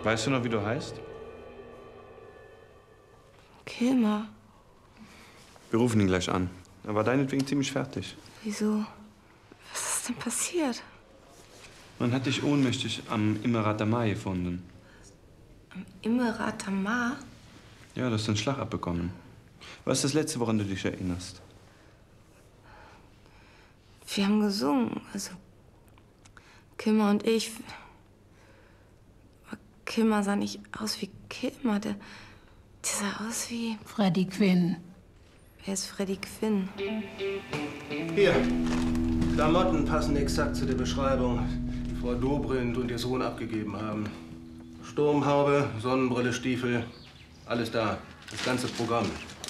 Weißt du noch, wie du heißt? Kilmer. Wir rufen ihn gleich an. Er war deinetwegen ziemlich fertig. Wieso? Was ist denn passiert? Man hat dich ohnmächtig am Immerat Damar gefunden. Am Immerat Damar? Ja, du hast einen Schlag abbekommen. Was ist das Letzte, woran du dich erinnerst? Wir haben gesungen, also Kilmer und ich. Aber Kilmer sah nicht aus wie Kilmer, der sah aus wie... Freddie Quinn. Wer ist Freddie Quinn? Hier, Klamotten passen exakt zu der Beschreibung, die Frau Dobrindt und ihr Sohn abgegeben haben. Sturmhaube, Sonnenbrille, Stiefel, alles da. Das ganze Programm.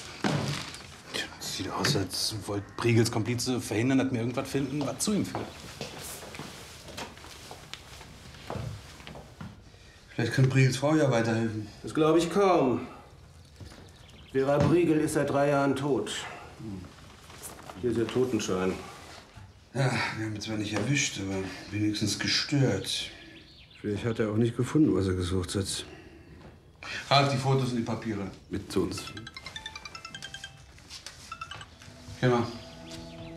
Sieht aus, als wollte Priegels Komplize verhindern, dass wir irgendwas finden, was zu ihm führt. Vielleicht kann Priegels Frau ja weiterhelfen. Das glaube ich kaum. Vera Priegel ist seit 3 Jahren tot. Hier ist ihr Totenschein. Ja, wir haben ihn zwar nicht erwischt, aber wenigstens gestört. Vielleicht hat er auch nicht gefunden, was er gesucht hat. Ralf, die Fotos und die Papiere mit zu uns. Geh mal.